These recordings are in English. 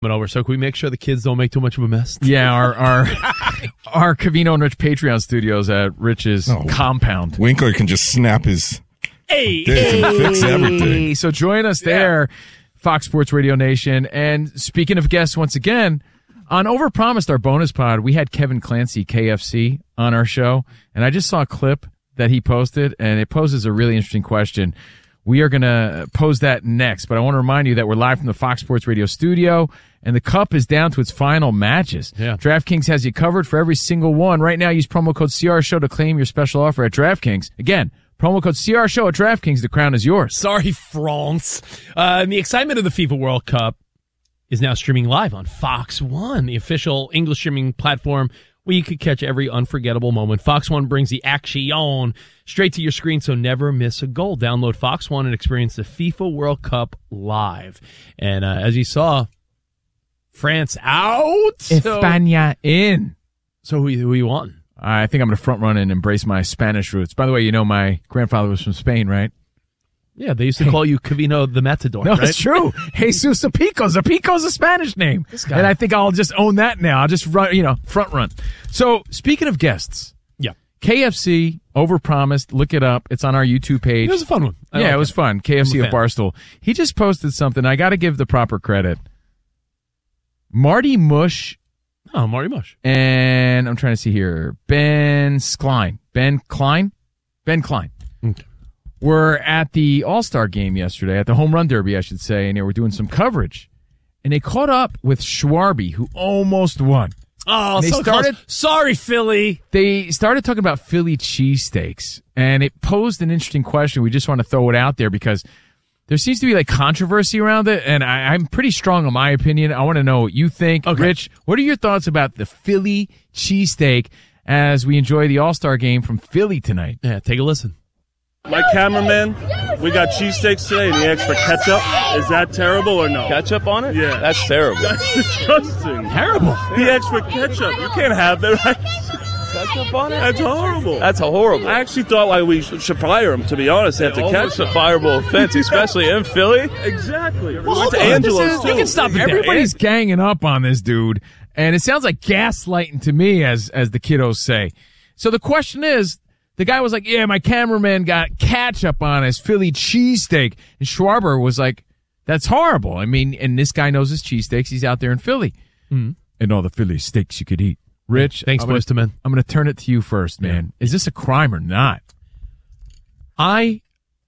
over, so can we make sure the kids don't make too much of a mess? Yeah, our Covino and Rich Patreon studios at Rich's compound. Winkler can just snap his dick and fix everything. So join us there, Fox Sports Radio Nation. And speaking of guests, once again, on Overpromised, our bonus pod, we had Kevin Clancy, KFC, on our show. And I just saw a clip that he posted, and it poses a really interesting question. We are going to pose that next, but I want to remind you that we're live from the Fox Sports Radio studio, and the Cup is down to its final matches. Yeah. DraftKings has you covered for every single one. Right now, use promo code CRSHOW to claim your special offer at DraftKings. Again, promo code CRSHOW at DraftKings. The crown is yours. Sorry, France. The excitement of the FIFA World Cup is now streaming live on Fox One, the official English streaming platform where you could catch every unforgettable moment. Fox One brings the action straight to your screen, so never miss a goal. Download Fox One and experience the FIFA World Cup live. And as you saw, France out. España in. So who you want? I think I'm going to front run and embrace my Spanish roots. By the way, you know my grandfather was from Spain, right? Yeah, they used to call you Covino the Matador, no, right? It's true. Jesus Zapico. Zapico's a Spanish name. And I think I'll just own that now. I'll just run, front run. So, speaking of guests. Yeah. KFC, Overpromised, look it up. It's on our YouTube page. It was a fun one. It was fun. KFC of Barstool. He just posted something. I got to give the proper credit. Marty Mush. Oh, Marty Mush. And I'm trying to see here. Ben Klein. Okay. Were at the All-Star game yesterday, at the Home Run Derby, I should say, and they were doing some coverage. And they caught up with Schwarby, who almost won. Oh, so close. Sorry, Philly. They started talking about Philly cheesesteaks, and it posed an interesting question. We just want to throw it out there because there seems to be like controversy around it, and I'm pretty strong on my opinion. I want to know what you think. Okay. Rich, what are your thoughts about the Philly cheesesteak as we enjoy the All-Star game from Philly tonight? Yeah, take a listen. My cameraman, we got cheesesteaks today, and he asked for ketchup. Is that terrible or no? Ketchup on it? Yeah. That's terrible. That's disgusting. Terrible. He asked for ketchup. You can't have that. Ketchup on it? That's horrible. That's horrible. I actually thought we should fire him, to be honest, after Almost ketchup. a fireable offense, especially in Philly. Exactly. Well, went to hold on. Angelo's, too. You can stop it there. Everybody's ganging up on this dude, and it sounds like gaslighting to me, as the kiddos say. So the question is, the guy was like, yeah, my cameraman got ketchup on his Philly cheesesteak. And Schwarber was like, that's horrible. I mean, and this guy knows his cheesesteaks. He's out there in Philly. Mm-hmm. And all the Philly steaks you could eat. Rich, thanks, boys to men. I'm going to turn it to you first, man. Yeah. Is this a crime or not? I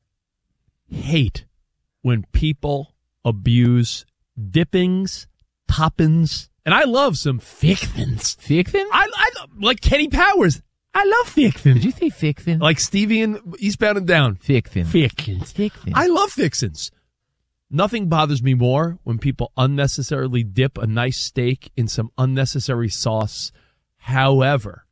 hate when people abuse dippings, toppings, and I love some fixins. Fixins? I like Kenny Powers. I love fixins. Did you say fixins? Like Stevie and Eastbound and Down. Fixins. I love fixins. Nothing bothers me more when people unnecessarily dip a nice steak in some unnecessary sauce. However,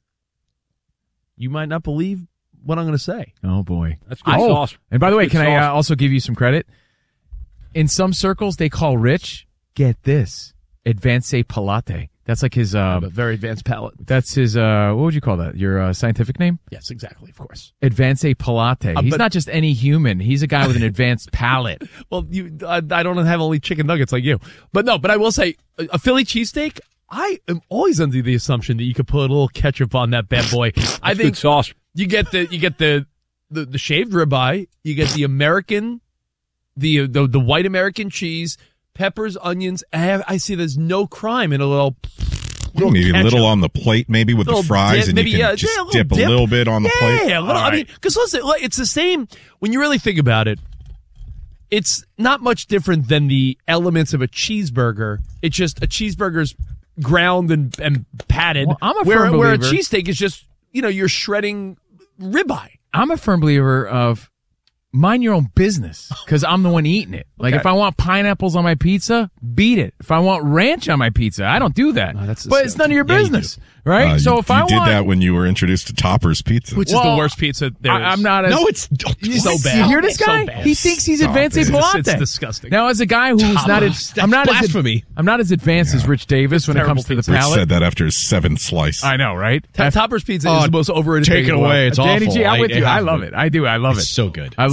you might not believe what I'm going to say. Oh, boy. That's good sauce. And by the way, can I sauce. also give you some credit? In some circles, they call Rich, get this, Advanced Palate. That's like his... a very advanced palate. That's his... what would you call that? Your scientific name? Yes, exactly, of course. Advanced Palate. He's not just any human. He's a guy with an advanced palate. Well, I don't have only chicken nuggets like you. But I will say, a Philly cheesesteak, I am always under the assumption that you could put a little ketchup on that bad boy. I think good sauce. You get the shaved ribeye, you get the American, the white American cheese, peppers, onions. I see there's no crime in a little Maybe a little on the plate, maybe with the fries, and you can just dip a little bit on the plate. Yeah, a little. I mean, because listen, it's the same when you really think about it. It's not much different than the elements of a cheeseburger. It's just a cheeseburger's ground and patted. Well, I'm a firm where a believer. cheesesteak is just you're shredding ribeye. I'm a firm believer of mind your own business because I'm the one eating it. Like if I want pineapples on my pizza, beat it. If I want ranch on my pizza, I don't do that. No, but it's none of your business, right? So if I did that when you were introduced to Topper's Pizza, which is the worst pizza there is. I'm not as it's so bad. You hear this guy? So bad. He thinks he's advanced it. Palate. It's disgusting. Now, as a guy who's not as I'm not as advanced as Rich Davis when it comes to the Rich palate. said that after his 7th slice. I know, right? Topper's Pizza is the most overrated Take thing it in the away. world. It's Danny awful. G, I'm with you. I love it. I do. I love it. So good. I love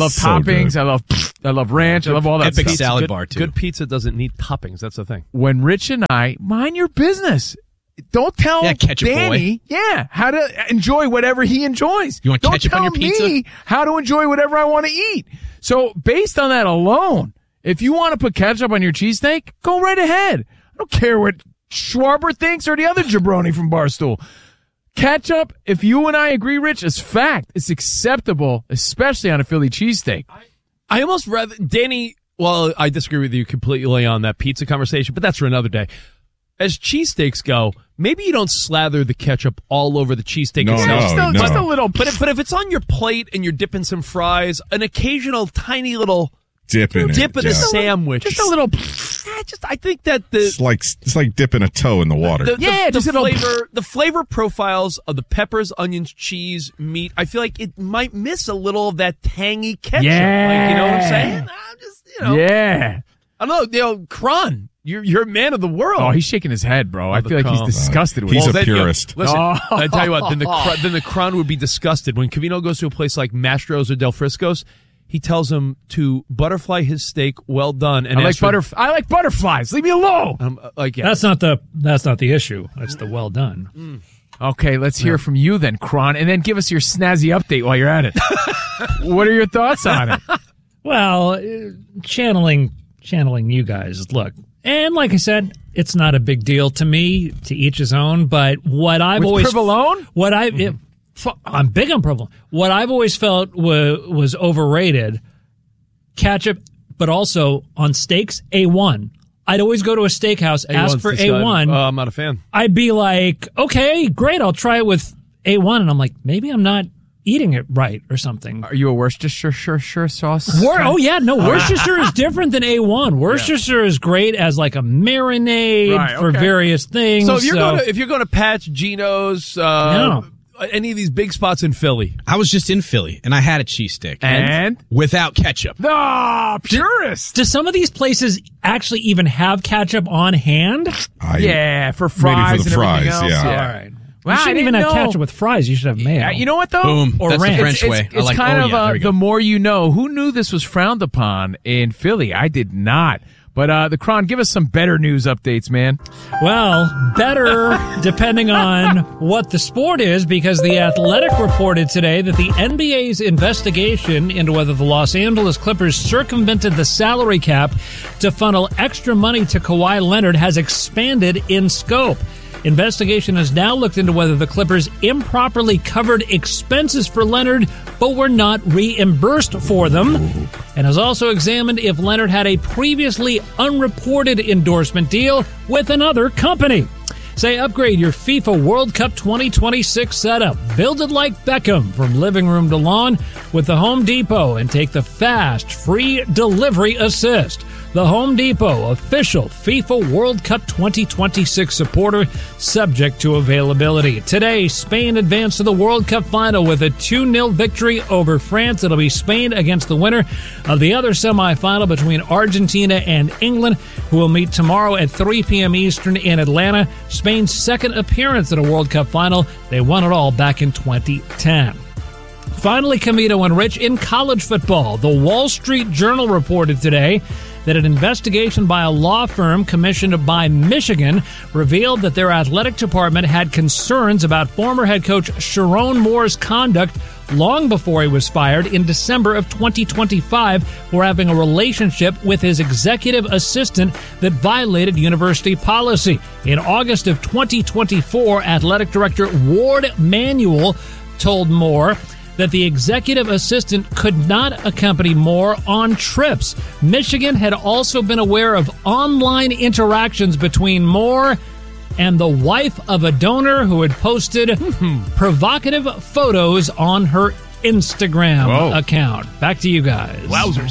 love So toppings. good. I love ranch. I love all that Epic stuff. salad bar, too. Good pizza doesn't need toppings. That's the thing. When Rich and I mind your business. Don't tell ketchup Danny, how to enjoy whatever he enjoys. You want Don't ketchup tell on your pizza? me how to enjoy whatever I want to eat. So based on that alone, if you want to put ketchup on your cheesesteak, go right ahead. I don't care what Schwarber thinks or the other jabroni from Barstool. Ketchup, if you and I agree, Rich, is fact. It's acceptable, especially on a Philly cheesesteak. I almost rather, Danny, well, I disagree with you completely on that pizza conversation, but that's for another day. As cheesesteaks go, maybe you don't slather the ketchup all over the cheesesteak itself. Just a little. But if it's on your plate and you're dipping some fries, an occasional tiny little dip in a sandwich. Just a little. I think that it's like dipping a toe in the water. The flavor profiles of the peppers, onions, cheese, meat. I feel like it might miss a little of that tangy ketchup. Yeah. You know what I'm saying? I'm just, Yeah. I don't know, Kron, you're a man of the world. Oh, he's shaking his head, bro. I feel like he's disgusted with it. He's a purist. Listen, I tell you what, then the Kron would be disgusted. When Covino goes to a place like Mastro's or Del Frisco's, he tells him to butterfly his steak well done. And I like butterflies. Leave me alone. That's not the issue. That's the well done. Okay, let's hear from you then, Kron, and then give us your snazzy update while you're at it. What are your thoughts on it? Well, channeling you guys. Look, and like I said, it's not a big deal to me. To each his own. But what I've With always Provolone? I'm big on provolone. What I've always felt was overrated, ketchup, but also on steaks, A1. I'd always go to a steakhouse, ask for A1. I'm not a fan. I'd be like, okay, great, I'll try it with A1. And I'm like, maybe I'm not eating it right or something. Are you a Worcestershire sauce? Worcestershire is different than A1. Worcestershire is great as like a marinade for various things. So if you're going to Pat's, Geno's, any of these big spots in Philly. I was just in Philly, and I had a cheesesteak. And? Without ketchup. Purist. Do some of these places actually even have ketchup on hand? For fries maybe for the and everything fries, else. yeah. All right. You shouldn't even have ketchup with fries. You should have mayo. You know what, though? Boom. Or That's ranch. the French way. It's kind of the more you know. Who knew this was frowned upon in Philly? I did not. But the Kron, give us some better news updates, man. Well, better depending on what the sport is, because The Athletic reported today that the NBA's investigation into whether the Los Angeles Clippers circumvented the salary cap to funnel extra money to Kawhi Leonard has expanded in scope. Investigation has now looked into whether the Clippers improperly covered expenses for Leonard but were not reimbursed for them, and has also examined if Leonard had a previously unreported endorsement deal with another company. Say, upgrade your FIFA World Cup 2026 setup. Build it like Beckham from living room to lawn with the Home Depot and take the fast, free delivery assist. The Home Depot, official FIFA World Cup 2026 supporter, subject to availability. Today, Spain advanced to the World Cup final with a 2-0 victory over France. It'll be Spain against the winner of the other semifinal between Argentina and England, who will meet tomorrow at 3 p.m. Eastern in Atlanta. Spain's second appearance at a World Cup final. They won it all back in 2010. Finally, Camito and Rich, in college football, the Wall Street Journal reported today that an investigation by a law firm commissioned by Michigan revealed that their athletic department had concerns about former head coach Sharon Moore's conduct long before he was fired in December of 2025 for having a relationship with his executive assistant that violated university policy. In August of 2024, athletic director Ward Manuel told Moore that the executive assistant could not accompany Moore on trips. Michigan had also been aware of online interactions between Moore and the wife of a donor who had posted provocative photos on her Instagram account. Back to you guys. Wowzers.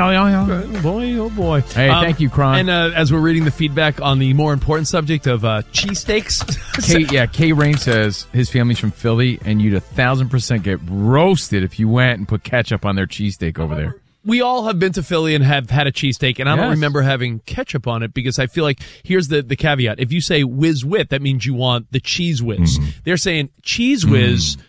Boy, oh boy. Hey, thank you, Kron. And as we're reading the feedback on the more important subject of cheesesteaks. Kay Rain says his family's from Philly, and you'd 1,000% get roasted if you went and put ketchup on their cheesesteak over there. We all have been to Philly and have had a cheesesteak, and I don't remember having ketchup on it because I feel like, here's the caveat. If you say Whiz Wit, that means you want the Cheese Whiz. They're saying Cheese Whiz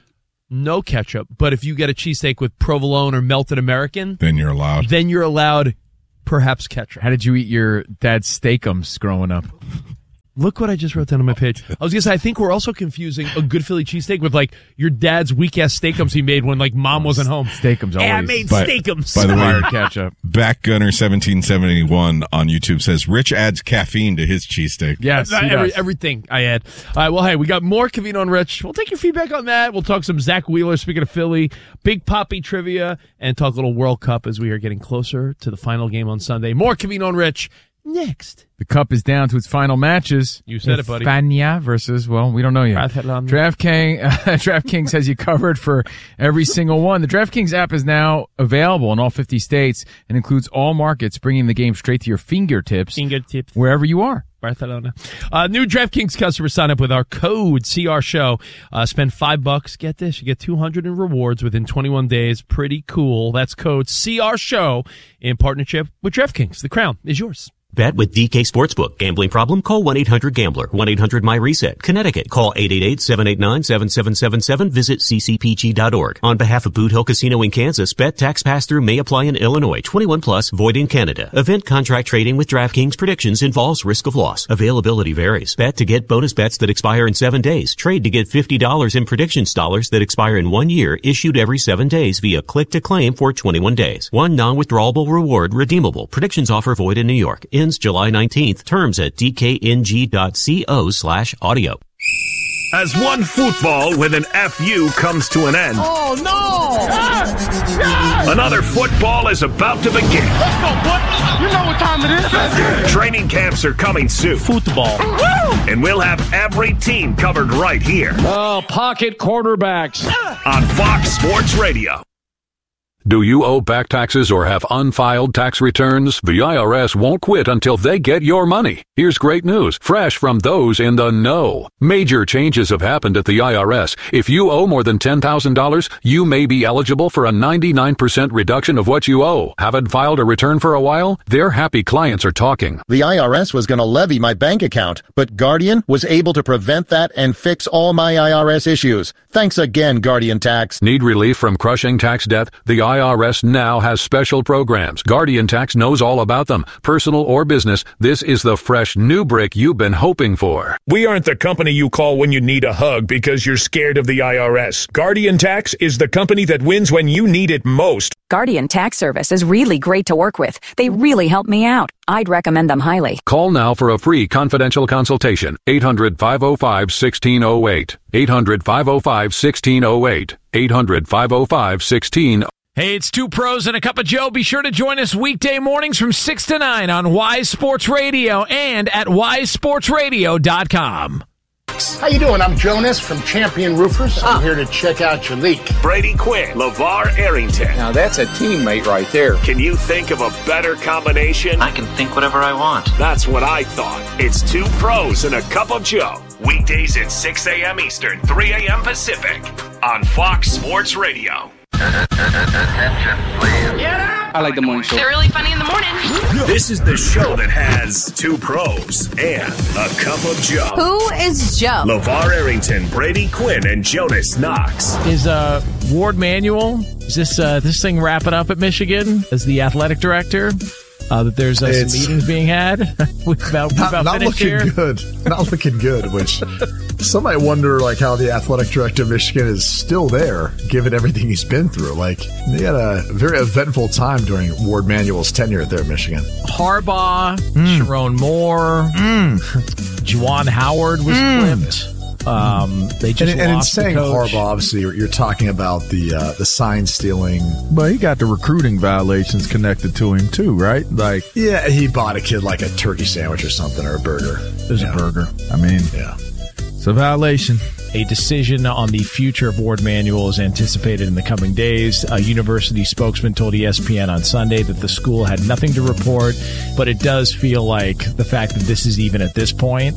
no ketchup. But if you get a cheesesteak with provolone or melted American, then you're allowed. Perhaps ketchup. How did you eat your dad's steakums growing up? Look what I just wrote down on my page. I was going to say, I think we're also confusing a good Philly cheesesteak with, like, your dad's weak-ass steakums he made when, like, mom wasn't home. Steakums always. Yeah, I made steakums. By the way, ketchup. Backgunner1771 on YouTube says, Rich adds caffeine to his cheesesteak. Yes, everything I add. All right, well, hey, we got more Covino and Rich. We'll take your feedback on that. We'll talk some Zach Wheeler, speaking of Philly, Big Papi trivia, and talk a little World Cup as we are getting closer to the final game on Sunday. More Covino and Rich next. The Cup is down to its final matches. You said it, buddy. España versus, well, we don't know yet. DraftKings has you covered for every single one. The DraftKings app is now available in all 50 states and includes all markets, bringing the game straight to your fingertips wherever you are. Barcelona. New DraftKings customers sign up with our code CRShow. Spend $5. Get this. You get $200 in rewards within 21 days. Pretty cool. That's code CRShow in partnership with DraftKings. The crown is yours. Bet with DK Sportsbook. Gambling problem? Call 1-800-GAMBLER. 1-800-MY-RESET. Connecticut. Call 888-789-7777. Visit ccpg.org. On behalf of Boot Hill Casino in Kansas, bet tax pass-through may apply in Illinois. 21 plus. Void in Canada. Event contract trading with DraftKings predictions involves risk of loss. Availability varies. Bet to get bonus bets that expire in 7 days. Trade to get $50 in predictions dollars that expire in 1 year, issued every 7 days via click to claim for 21 days. One non-withdrawable reward redeemable. Predictions offer void in New York. Ends July 19th. Terms at dkng.co/audio. As one football with an FU comes to an end. Oh, no! Another football is about to begin. Let's go, boy. You know what time it is. Training camps are coming soon. Football. And we'll have every team covered right here. Oh, pocket quarterbacks. On Fox Sports Radio. Do you owe back taxes or have unfiled tax returns? The IRS won't quit until they get your money. Here's great news, fresh from those in the know. Major changes have happened at the IRS. If you owe more than $10,000, you may be eligible for a 99% reduction of what you owe. Haven't filed a return for a while? Their happy clients are talking. The IRS was going to levy my bank account, but Guardian was able to prevent that and fix all my IRS issues. Thanks again, Guardian Tax. Need relief from crushing tax debt? The IRS now has special programs. Guardian Tax knows all about them. Personal or business, this is the fresh new brick you've been hoping for. We aren't the company you call when you need a hug because you're scared of the IRS. Guardian Tax is the company that wins when you need it most. Guardian Tax Service is really great to work with. They really help me out. I'd recommend them highly. Call now for a free confidential consultation. 800-505-1608. 800-505-1608. 800-505-1608. Hey, it's Two Pros and a Cup of Joe. Be sure to join us weekday mornings from 6 to 9 on Wise Sports Radio and at wisesportsradio.com. How you doing? I'm Jonas from Champion Roofers. I'm here to check out your leak. Brady Quinn, LeVar Arrington. Now that's a teammate right there. Can you think of a better combination? I can think whatever I want. That's what I thought. It's Two Pros and a Cup of Joe. Weekdays at 6 a.m. Eastern, 3 a.m. Pacific on Fox Sports Radio. Attention, please. I like the morning show. They're really funny in the morning. This is the show that has Two Pros and a Cup of Joe. Who is Joe? LeVar Arrington, Brady Quinn, and Jonas Knox. Is Ward Manuel, is this thing wrapping up at Michigan as the athletic director? That there's some meetings being had about not looking here. Good. Not looking good, which some might wonder how the athletic director of Michigan is still there, given everything he's been through. They had a very eventful time during Ward Manuel's tenure there at Michigan. Harbaugh, Sharon Moore, Juwan Howard was clipped. They just and in saying Harbaugh, obviously, you're talking about the sign stealing. But he got the recruiting violations connected to him too, right? Yeah, he bought a kid a turkey sandwich or something, or a burger. It was a burger. I mean, yeah, it's a violation. A decision on the future of Ward Manuel is anticipated in the coming days. A university spokesman told ESPN on Sunday that the school had nothing to report, but it does feel like the fact that this is even at this point,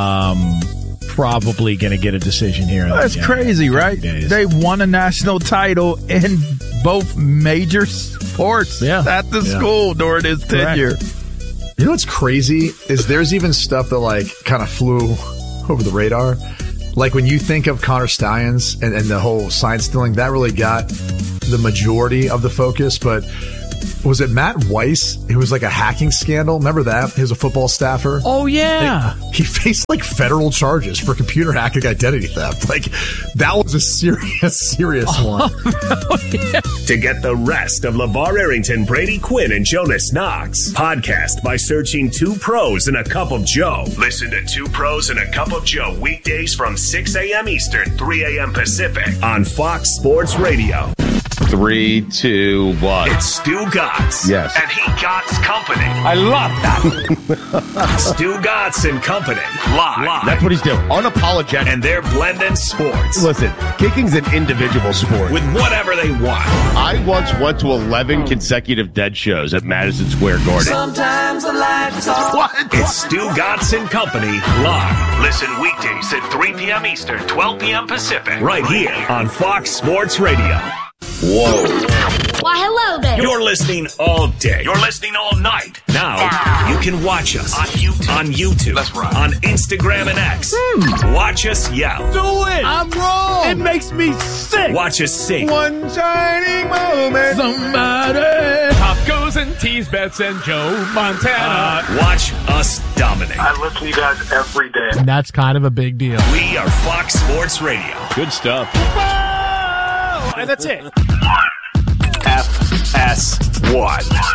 probably going to get a decision here. That's crazy, right? They've won a national title in both major sports at the school during his tenure. You know what's crazy is there's even stuff that kind of flew over the radar. Like when you think of Connor Stallions and the whole sign stealing, that really got the majority of the focus. But was it Matt Weiss? It was like a hacking scandal. Remember that? He was a football staffer. Oh, yeah. He faced like federal charges for computer hacking identity theft. Like that was a serious one. Yeah. To get the rest of LeVar Arrington, Brady Quinn, and Jonas Knox, podcast by searching Two Pros and a Cup of Joe. Listen to Two Pros and a Cup of Joe weekdays from 6 a.m. Eastern, 3 a.m. Pacific on Fox Sports Radio. 3, 2, 1. It's Stu Gatz. Yes. And he Gatz Company. I love that. Stu Gatz and Company. Live. That's what he's doing. Unapologetic. And they're blending sports. Listen, kicking's an individual sport. With whatever they want. I once went to 11 consecutive dead shows at Madison Square Garden. Sometimes I like to talk. What? It's Stu Gatz and Company. Live. Listen weekdays at 3 p.m. Eastern, 12 p.m. Pacific. Right here on Fox Sports Radio. Whoa. Why, hello there. You're listening all day. You're listening all night. Now, you can watch us on YouTube. That's right. On Instagram and X. Watch us yell. Do it. I'm wrong. It makes me sick. Watch us sing. One shining moment. Somebody. Top goes and tease bets and Joe Montana. Watch us dominate. I listen to you guys every day. And that's kind of a big deal. We are Fox Sports Radio. Good stuff. And that's it.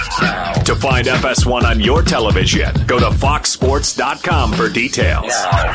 FS1. To find FS1 on your television, go to foxsports.com for details.